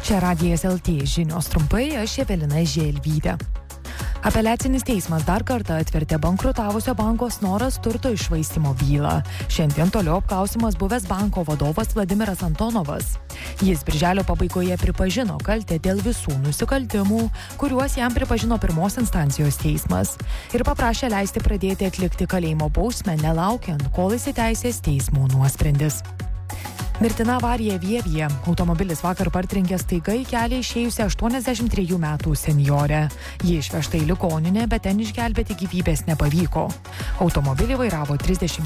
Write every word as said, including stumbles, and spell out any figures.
Čia Radijas L T žinios trumpai, aš Evelina Želvytė. Apeliacinis teismas dar kartą atvertė bankrutavusio banko Snoras turto iššvaistymo bylą. Šiandien toliau apklausiamas buvęs banko vadovas Vladimiras Antonovas. Jis birželio pabaigoje pripažino kaltę dėl visų nusikaltimų, kuriuos jam pripažino pirmos instancijos teismas, ir paprašė leisti pradėti atlikti kalėjimo bausmę, nelaukiant, kol įsiteisės teismo nuosprendis. Mirtina avarija Vievyje. Automobilis vakar partrenkė staiga į kelią išėjusią aštuoniasdešimt trejų metų senjorę. Ji išvežta į ligoninę, bet ten išgelbėti gyvybės nepavyko. Automobilį vairavo trisdešimt